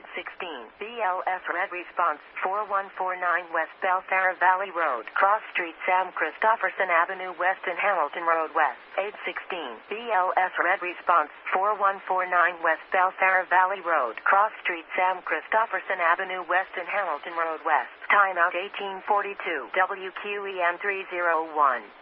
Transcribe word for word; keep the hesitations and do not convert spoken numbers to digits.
eight sixteen. B L S Red Response, four one four nine West Belfair Valley Road, Cross Street, Sam Christopherson Avenue West and Hamilton Road West, eight sixteen. B L S Red Response, four one four nine West Belfair Valley Road, Cross Street, Sam Christopherson Avenue West and Hamilton Road West. Timeout eighteen forty-two. W Q E M three oh one.